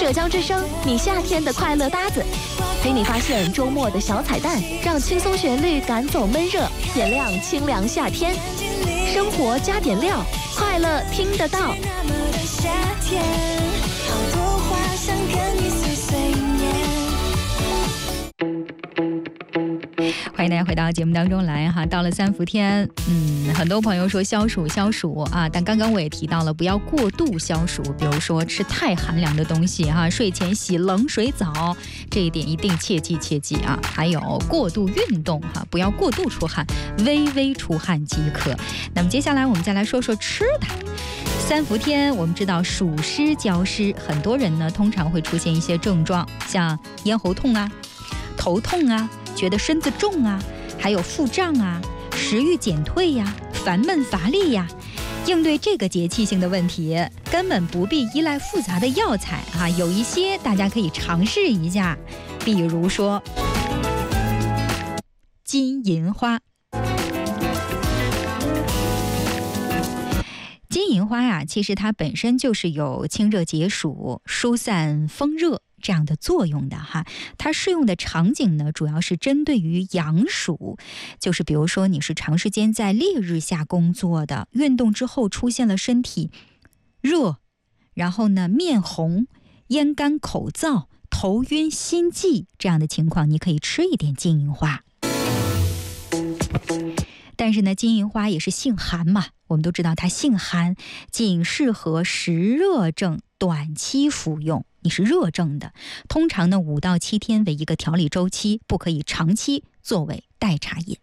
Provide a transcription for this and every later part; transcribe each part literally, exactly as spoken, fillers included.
浙江之声，你夏天的快乐搭子，陪你发现周末的小彩蛋，让轻松旋律赶走闷热，点亮清凉夏天。生活加点料，快乐听得到。 欢迎大家回到节目当中来哈，到了三伏天，嗯，很多朋友说消暑消暑啊，但刚刚我也提到了，不要过度消暑，比如说吃太寒凉的东西哈，睡前洗冷水澡，这一点一定切记切记啊。还有过度运动哈，不要过度出汗，微微出汗即可。那么接下来我们再来说说吃的。三伏天，我们知道暑湿交湿，很多人呢通常会出现一些症状，像咽喉痛啊、头痛啊。觉得身子重啊，还有腹胀啊，食欲减退呀，烦闷乏力呀。应对这个节气性的问题，根本不必依赖复杂的药材啊，有一些大家可以尝试一下，比如说金银花。金银花呀、啊，其实它本身就是有清热解暑、疏散风热这样的作用的哈，它适用的场景呢，主要是针对于阳暑，就是比如说你是长时间在烈日下工作的，运动之后出现了身体热，然后呢面红、咽干口燥、头晕心悸这样的情况，你可以吃一点金银花。但是呢，金银花也是性寒嘛，我们都知道它性寒，仅适合实热症短期服用。你是热症的，通常呢五到七天为一个调理周期，不可以长期作为代茶饮。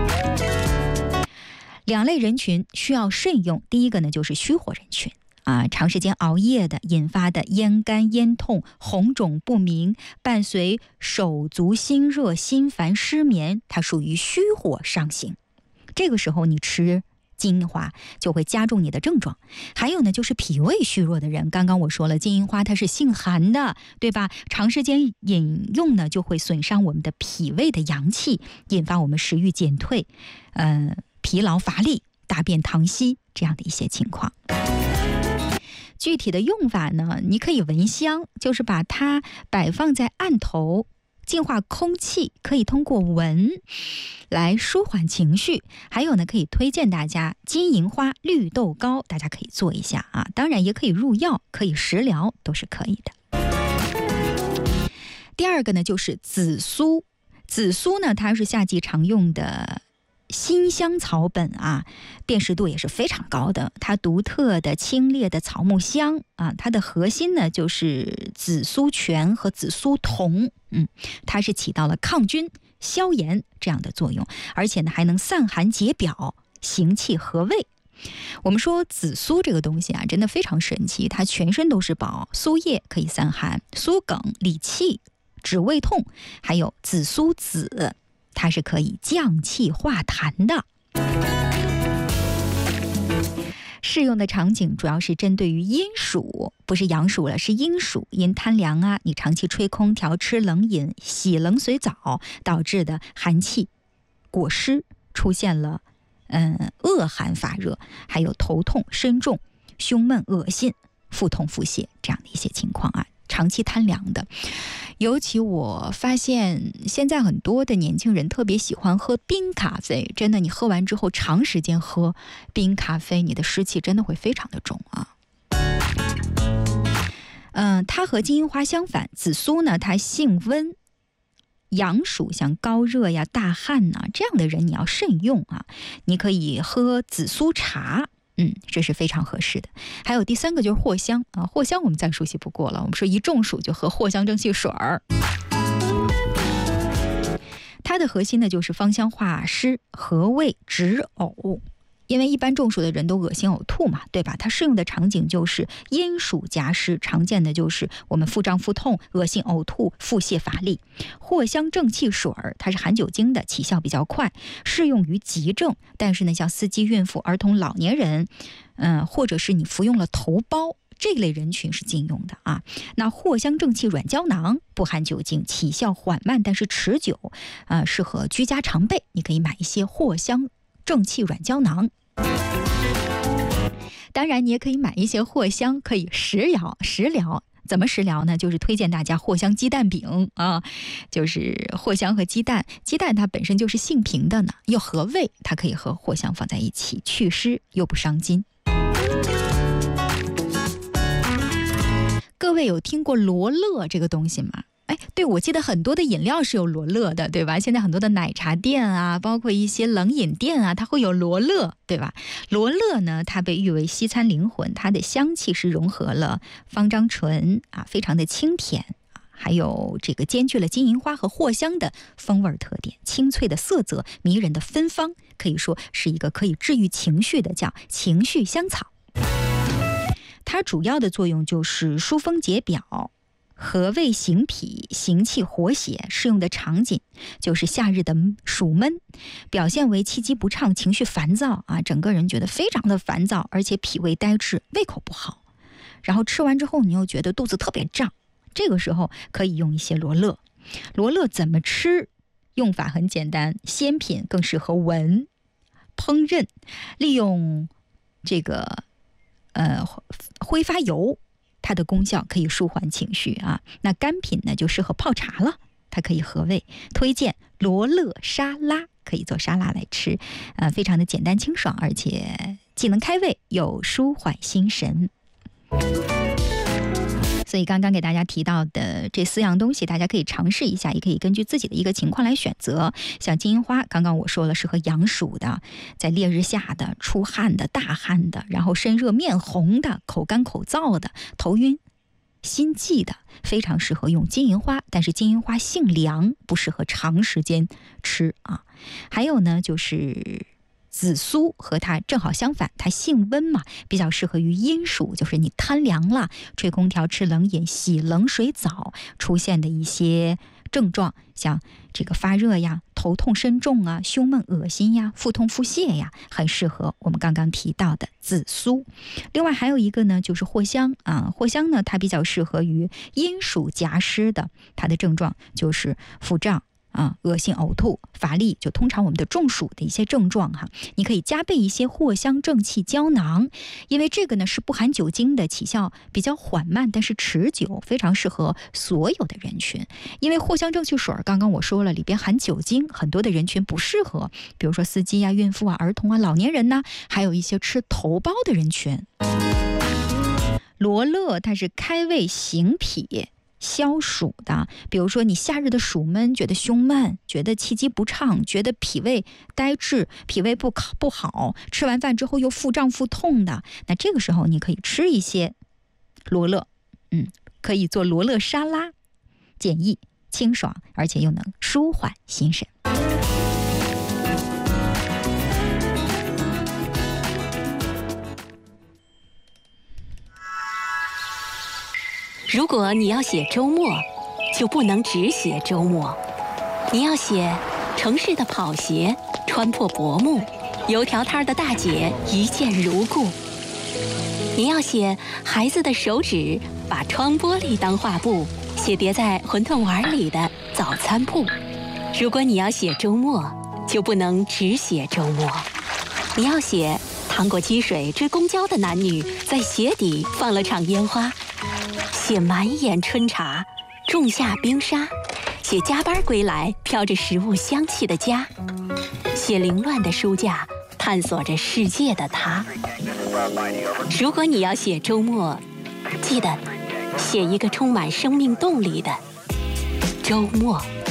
两类人群需要慎用，第一个呢就是虚火人群啊，长时间熬夜的引发的咽干、咽痛、红肿不明，伴随手足心热、心烦、失眠，它属于虚火上行。这个时候你吃金银花就会加重你的症状。还有呢，就是脾胃虚弱的人，刚刚我说了，金银花它是性寒的，对吧？长时间饮用呢，就会损伤我们的脾胃的阳气，引发我们食欲减退，呃，疲劳乏力、大便溏稀这样的一些情况。具体的用法呢，你可以闻香，就是把它摆放在案头，净化空气，可以通过闻来舒缓情绪。还有呢，可以推荐大家金银花绿豆糕，大家可以做一下啊。当然也可以入药，可以食疗，都是可以的。第二个呢，就是紫苏。紫苏呢，它是夏季常用的辛香草本啊，辨识度也是非常高的。它独特的清冽的草木香啊，它的核心呢就是紫苏醛和紫苏酮，嗯，它是起到了抗菌、消炎这样的作用，而且呢还能散寒解表、行气和胃。我们说紫苏这个东西啊，真的非常神奇，它全身都是宝，苏叶可以散寒，苏梗理气、止胃痛，还有紫苏籽。它是可以降气化痰的。适用的场景主要是针对于阴暑，不是阳暑了，是阴暑，因贪凉啊，你长期吹空调、吃冷饮、洗冷水澡导致的寒气裹湿，出现了嗯恶寒发热，还有头痛、身重、胸闷、恶心、腹痛、腹泻这样的一些情况啊。长期贪凉的，尤其我发现现在很多的年轻人特别喜欢喝冰咖啡，真的，你喝完之后长时间喝冰咖啡，你的湿气真的会非常的重啊。嗯、呃，它和金银花相反，紫苏呢，它性温，阳暑，像高热呀、大汗呐、啊、这样的人你要慎用啊。你可以喝紫苏茶。嗯，这是非常合适的。还有第三个就是藿香啊，藿香我们再熟悉不过了。我们说一中暑就喝藿香正气水儿，它的核心呢就是芳香化湿、和胃止呕。因为一般中暑的人都恶心呕吐嘛，对吧？它适用的场景就是阴暑加湿，常见的就是我们腹胀、腹痛、恶心、呕吐、腹泻、乏力。藿香正气水它是含酒精的，起效比较快，适用于急症。但是呢，像司机、孕妇、儿童、老年人，嗯、呃，或者是你服用了头孢，这类人群是禁用的啊。那藿香正气软胶囊不含酒精，起效缓慢但是持久，呃，适合居家常备。你可以买一些藿香正气软胶囊。当然你也可以买一些藿香，可以食疗食疗怎么食疗呢？就是推荐大家藿香鸡蛋饼啊，就是藿香和鸡蛋，鸡蛋它本身就是性平的呢，又和胃，它可以和藿香放在一起，祛湿又不伤筋。各位有听过罗勒这个东西吗？哎，对，我记得很多的饮料是有罗勒的，对吧？现在很多的奶茶店啊，包括一些冷饮店啊，它会有罗勒，对吧？罗勒呢，它被誉为西餐灵魂，它的香气是融合了芳樟醇啊，非常的清甜，还有这个兼具了金银花和藿香的风味特点，清脆的色泽，迷人的芬芳，可以说是一个可以治愈情绪的叫情绪香草。它主要的作用就是疏风解表、和胃行脾、行气活血，适用的场景就是夏日的暑闷，表现为气机不畅、情绪烦躁啊，整个人觉得非常的烦躁，而且脾胃呆滞、胃口不好，然后吃完之后你又觉得肚子特别胀，这个时候可以用一些罗勒。罗勒怎么吃？用法很简单，鲜品更适合闻、烹饪，利用这个呃挥发油，它的功效可以舒缓情绪啊。那干品呢就适合泡茶了，它可以和胃。推荐罗勒沙拉，可以做沙拉来吃，呃，非常的简单清爽，而且既能开胃又舒缓心神。所以刚刚给大家提到的这四样东西，大家可以尝试一下，也可以根据自己的一个情况来选择。像金银花，刚刚我说了适合阳暑的，在烈日下的、出汗的、大汗的，然后身热面红的、口干口燥的、头晕心悸的，非常适合用金银花。但是金银花性凉，不适合长时间吃啊。还有呢，就是紫苏和它正好相反，它性温嘛，比较适合于阴暑，就是你贪凉了，吹空调、吃冷饮、洗冷水澡出现的一些症状，像这个发热呀、头痛身重啊、胸闷恶心呀、腹痛腹泻呀，很适合我们刚刚提到的紫苏。另外还有一个呢，就是藿香啊，藿香呢它比较适合于阴暑夹湿的，它的症状就是腹胀啊，恶心、呕吐、乏力，就通常我们的中暑的一些症状哈，你可以加备一些藿香正气胶囊，因为这个呢是不含酒精的，起效比较缓慢，但是持久，非常适合所有的人群。因为藿香正气水刚刚我说了，里边含酒精，很多的人群不适合，比如说司机啊、孕妇啊、儿童啊、老年人呐、啊，还有一些吃头孢的人群。罗勒它是开胃行脾、消暑的，比如说你夏日的暑闷，觉得胸闷，觉得气机不畅，觉得脾胃呆滞，脾胃不不好，吃完饭之后又腹胀腹痛的，那这个时候你可以吃一些罗勒，嗯，可以做罗勒沙拉，简易清爽，而且又能舒缓心神。 如果你要写周末，就不能只写周末。你要写城市的跑鞋穿破薄暮，油条摊的大姐一见如故。你要写孩子的手指把窗玻璃当画布，写叠在馄饨碗里的早餐铺。如果你要写周末，就不能只写周末。你要写趟过积水追公交的男女在鞋底放了场烟花，写满眼春茶仲夏冰沙，写加班归来飘着食物香气的家，写凌乱的书架探索着世界的他。如果你要写周末，记得写一个充满生命动力的周末。